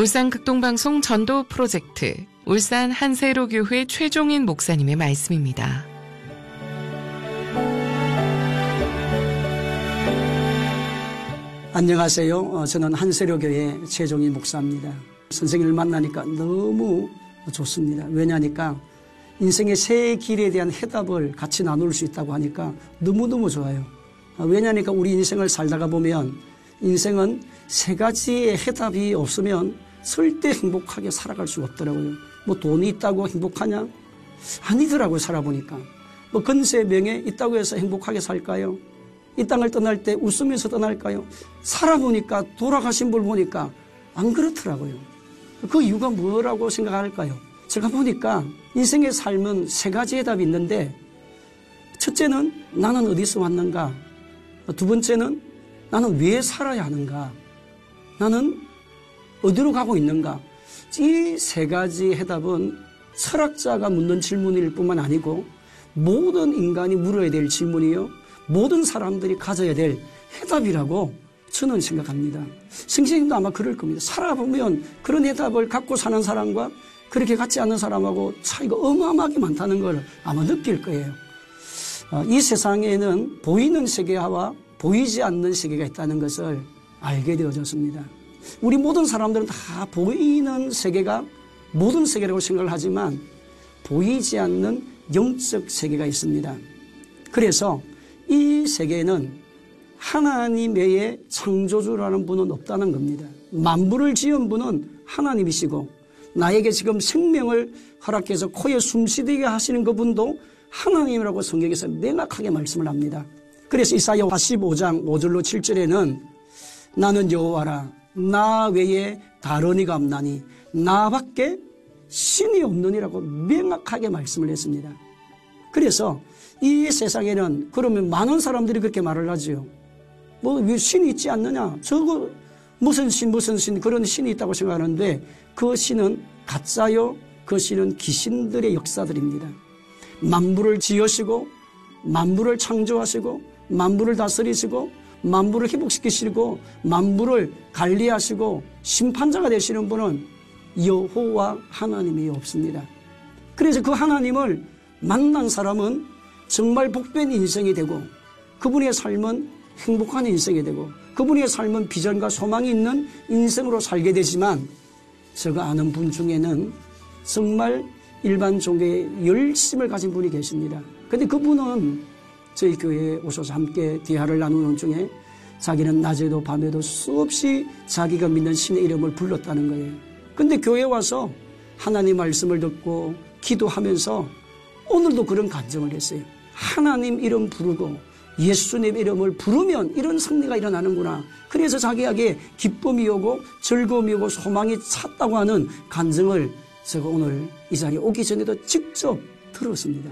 울산 극동방송 전도 프로젝트 울산 한세로교회 최종인 목사님의 말씀입니다. 안녕하세요. 저는 한세로교회 최종인 목사입니다. 선생님을 만나니까 너무 좋습니다. 왜냐하니까 인생의 새 길에 대한 해답을 같이 나눌 수 있다고 하니까 너무너무 좋아요. 왜냐하니까 우리 인생을 살다가 보면 인생은 세 가지의 해답이 없으면 절대 행복하게 살아갈 수가 없더라고요. 뭐 돈이 있다고 행복하냐? 아니더라고요. 살아보니까. 뭐 건세 명예 있다고 해서 행복하게 살까요? 이 땅을 떠날 때 웃으면서 떠날까요? 살아보니까 돌아가신 분 보니까 안 그렇더라고요. 그 이유가 뭐라고 생각할까요? 제가 보니까 인생의 삶은 세 가지 해답이 있는데, 첫째는 나는 어디서 왔는가? 두 번째는 나는 왜 살아야 하는가? 나는 어디로 가고 있는가? 이 세 가지 해답은 철학자가 묻는 질문일 뿐만 아니고 모든 인간이 물어야 될 질문이요, 모든 사람들이 가져야 될 해답이라고 저는 생각합니다. 선생님도 아마 그럴 겁니다. 살아보면 그런 해답을 갖고 사는 사람과 그렇게 갖지 않는 사람하고 차이가 어마어마하게 많다는 걸 아마 느낄 거예요. 이 세상에는 보이는 세계와 보이지 않는 세계가 있다는 것을 알게 되어졌습니다. 우리 모든 사람들은 다 보이는 세계가 모든 세계라고 생각을 하지만 보이지 않는 영적 세계가 있습니다. 그래서 이 세계에는 하나님 외에 창조주라는 분은 없다는 겁니다. 만물을 지은 분은 하나님이시고, 나에게 지금 생명을 허락해서 코에 숨쉬게 하시는 그분도 하나님이라고 성경에서 명확하게 말씀을 합니다. 그래서 이사야 45장 5절로 7절에는 나는 여호와라, 나 외에 다른 이가 없나니 나밖에 신이 없느니라고 명확하게 말씀을 했습니다. 그래서 이 세상에는 그러면 많은 사람들이 그렇게 말을 하죠. 뭐 신이 있지 않느냐? 저거 무슨 신 그런 신이 있다고 생각하는데 그 신은 가짜요. 그 신은 귀신들의 역사들입니다. 만물을 지으시고 만물을 창조하시고 만물을 다스리시고 만물을 회복시키시고 만물을 관리하시고 심판자가 되시는 분은 여호와 하나님이 없습니다. 그래서 그 하나님을 만난 사람은 정말 복된 인생이 되고, 그분의 삶은 행복한 인생이 되고, 그분의 삶은 비전과 소망이 있는 인생으로 살게 되지만, 제가 아는 분 중에는 정말 일반 종교에 열심을 가진 분이 계십니다. 그런데 그분은 저희 교회에 오셔서 함께 대화를 나누는 중에 자기는 낮에도 밤에도 수없이 자기가 믿는 신의 이름을 불렀다는 거예요. 그런데 교회에 와서 하나님 말씀을 듣고 기도하면서 오늘도 그런 간증을 했어요. 하나님 이름 부르고 예수님 이름을 부르면 이런 승리가 일어나는구나. 그래서 자기에게 기쁨이 오고 즐거움이 오고 소망이 찼다고 하는 간증을 제가 오늘 이 자리에 오기 전에도 직접 들었습니다.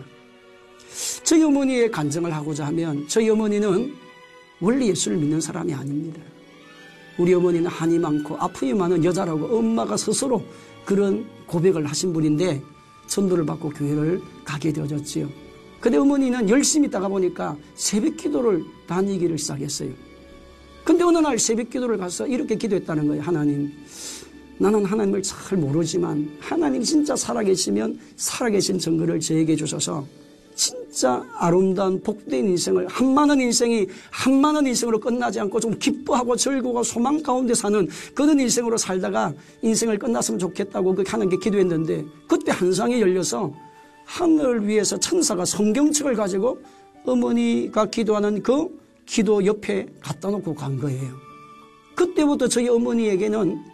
저희 어머니의 간증을 하고자 하면, 저희 어머니는 원래 예수를 믿는 사람이 아닙니다. 우리 어머니는 한이 많고 아픔이 많은 여자라고 엄마가 스스로 그런 고백을 하신 분인데 전도를 받고 교회를 가게 되어졌지요. 근데 어머니는 열심히 있다가 보니까 새벽 기도를 다니기를 시작했어요. 근데 어느 날 새벽 기도를 가서 이렇게 기도했다는 거예요. 하나님, 나는 하나님을 잘 모르지만 하나님 진짜 살아계시면 살아계신 증거를 저에게 주셔서 진짜 아름다운 복된 인생을, 한많은 인생이 한많은 인생으로 끝나지 않고 좀 기뻐하고 즐거워 소망 가운데 사는 그런 인생으로 살다가 인생을 끝났으면 좋겠다고 그렇게 하는 게 기도했는데, 그때 한상이 열려서 하늘 위에서 천사가 성경책을 가지고 어머니가 기도하는 그 기도 옆에 갖다 놓고 간 거예요. 그때부터 저희 어머니에게는